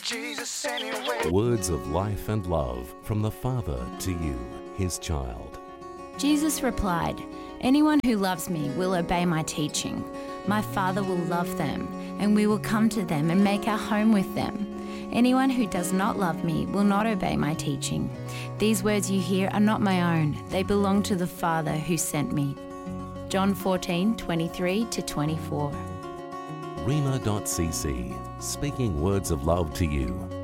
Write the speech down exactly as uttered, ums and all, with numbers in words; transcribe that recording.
Jesus anyway. Words of life and love from the Father to you, his child. Jesus replied, "Anyone who loves me will obey my teaching. My Father will love them, and we will come to them and make our home with them. Anyone who does not love me will not obey my teaching. These words you hear are not my own. They belong to the Father who sent me." John fourteen, twenty-three to twenty-four. Rhema dot c c, speaking words of love to you.